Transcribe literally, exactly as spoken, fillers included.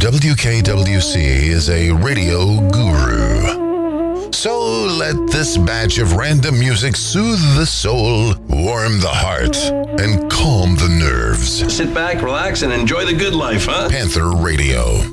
W K W C is a radio guru. So let this batch of random music soothe the soul, warm the heart, and calm the nerves. Sit back, relax, and enjoy the good life, huh? Panther Radio.